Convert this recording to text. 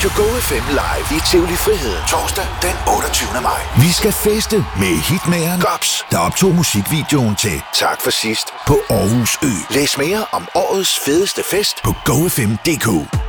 Radio Go FM live i Tivoli Friheden torsdag den 28. maj. Vi skal feste med hitmageren Gops, der optog musikvideoen til Tak for sidst på Aarhus Ø. Læs mere om årets fedeste fest på gofm.dk.